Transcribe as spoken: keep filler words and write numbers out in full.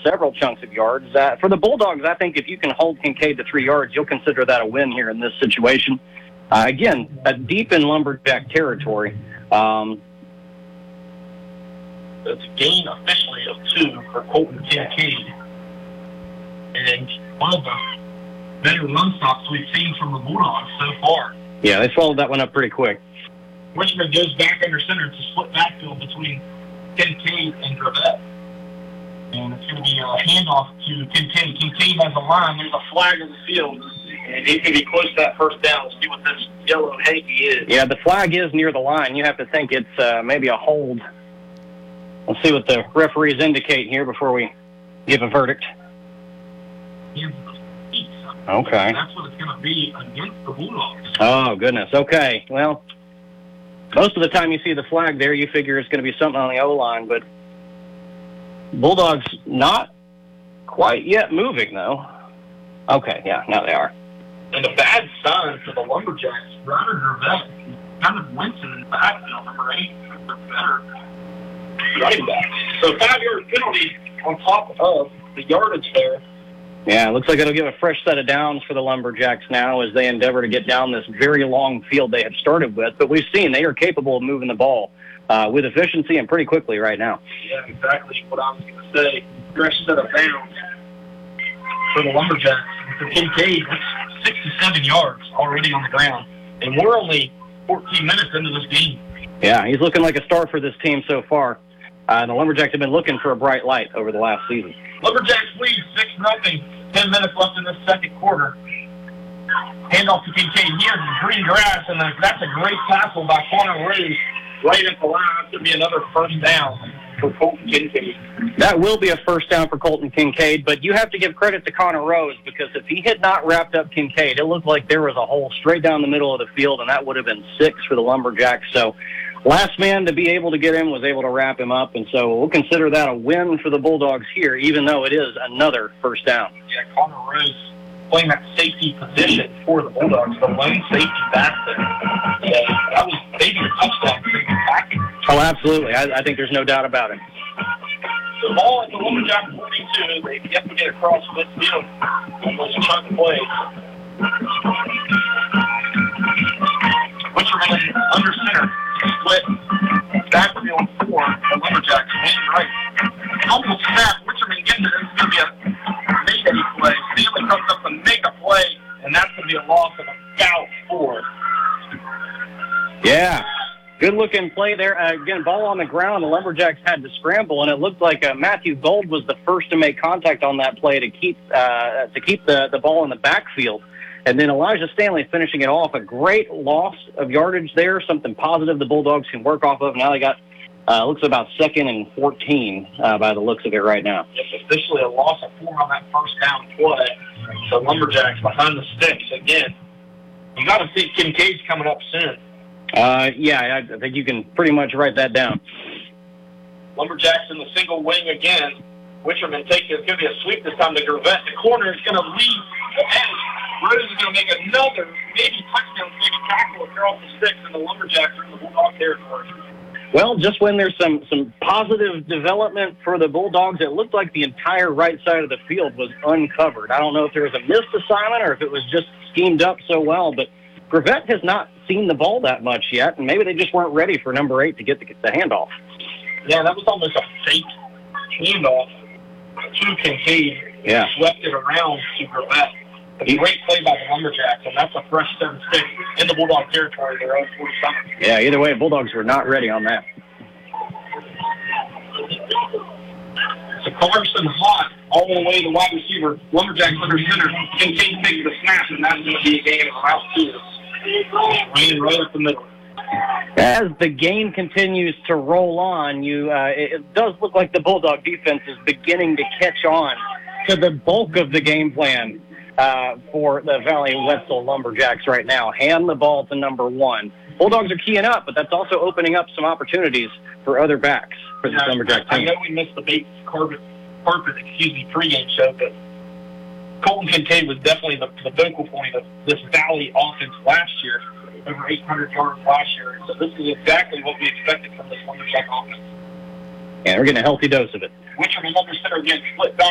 several chunks of yards. Uh, for the Bulldogs, I think if you can hold Kincaid to three yards, you'll consider that a win here in this situation. Uh, again, uh, deep in Lumberjack territory. Um, it's a gain officially of two for Colton Kincaid. And one of the better run stops we've seen from the Bulldogs so far. Yeah, they swallowed that one up pretty quick. Richmond goes back under center to split backfield between Kincaid and Gravette. And it's going to be a handoff to Kincaid. Kincaid has a line. There's a flag in the field. And he's going to be close to that first down. Let's see what this yellow hanky is. Yeah, the flag is near the line. You have to think it's uh, maybe a hold. We'll see what the referees indicate here before we give a verdict. Okay. That's what it's going to be against the Bulldogs. Oh, goodness. Okay. Well, most of the time you see the flag there, you figure it's going to be something on the O-line, but Bulldogs not quite yet moving, though. Okay, yeah, now they are. And a bad sign for the Lumberjacks. Ryder Gravette kind of wincing in the backfield, number eight, or better running back. So five-yard penalty on top of the yardage there. Yeah, it looks like it'll give a fresh set of downs for the Lumberjacks now as they endeavor to get down this very long field they had started with. But we've seen they are capable of moving the ball uh, with efficiency and pretty quickly right now. Yeah, exactly what I was going to say. Fresh set of downs for the Lumberjacks. For Kincaid, that's sixty-seven yards already on the ground. And we're only fourteen minutes into this game. Yeah, he's looking like a star for this team so far. Uh, the Lumberjacks have been looking for a bright light over the last season. Lumberjacks lead six nothing. Ten minutes left in this second quarter. Handoff to Kincaid. He has green grass, and that's a great tackle by Connor Rose right at the line. That's going to be another first down for Colton Kincaid. That will be a first down for Colton Kincaid, but you have to give credit to Connor Rose because if he had not wrapped up Kincaid, it looked like there was a hole straight down the middle of the field, and that would have been six for the Lumberjacks. So last man to be able to get him was able to wrap him up, and so we'll consider that a win for the Bulldogs here, even though it is another first down. Yeah, Connor Rose playing that safety position for the Bulldogs, the lone safety back there. Yeah, that was maybe a touchdown for the back. Oh, absolutely. I, I think there's no doubt about it. The ball at the Lumberjack forty-two. They've yet to get across midfield on those chunk plays. Butcherman under center. Split backfield for the Lumberjacks. Wayne right. Almost snap. Butcherman gets it. It's going to be a mayday play. Stanley comes up and make a play, and that's going to be a loss of about four. Yeah. Good-looking play there. Uh, again, ball on the ground. The Lumberjacks had to scramble, and it looked like uh, Matthew Gold was the first to make contact on that play to keep uh, to keep the, the ball in the backfield. And then Elijah Stanley finishing it off. A great loss of yardage there, something positive the Bulldogs can work off of. Now they got, uh, looks about second and fourteen uh, by the looks of it right now. It's officially a loss of four on that first down play. So Lumberjacks behind the sticks again. You got to see Kincaid's coming up soon. Uh, yeah, I think you can pretty much write that down. Lumberjacks in the single wing again. Witcherman takes it. It's going to be a sweep this time to Gravette. The corner is going to lead the edge. Rose is going to make another, maybe touchdown, maybe tackle across the sticks, and the Lumberjacks are in the Bulldog territory. Well, just when there's some, some positive development for the Bulldogs, it looked like the entire right side of the field was uncovered. I don't know if there was a missed assignment or if it was just schemed up so well, but Gravette has not seen the ball that much yet, and maybe they just weren't ready for number eight to get the, the handoff. Yeah, that was almost a fake handoff to Kincaid. Yeah. Swept it around to Gravette. A great play by the Lumberjacks, and that's a fresh seven six in the Bulldog territory. They're on forty-seven. Yeah, either way, Bulldogs were not ready on that. So Carson hot all the way to wide receiver. Lumberjacks under center. Kincaid takes the snap, and that's going to be a gain of about two. Right, right up the middle. As the game continues to roll on, you uh, it, it does look like the Bulldog defense is beginning to catch on to the bulk of the game plan uh, for the Valley Wetzel Lumberjacks right now. Hand the ball to number one. Bulldogs are keying up, but that's also opening up some opportunities for other backs for the yeah, Lumberjack I, team. I know we missed the Bates Carpet, Carpet excuse me, pregame show, but Colton Kincaid was definitely the, the focal point of this Valley offense last year. Over eight hundred yards last year. So this is exactly what we expected from this Lumberjack offense. And we're getting a healthy dose of it. Witcherman under center again, split back.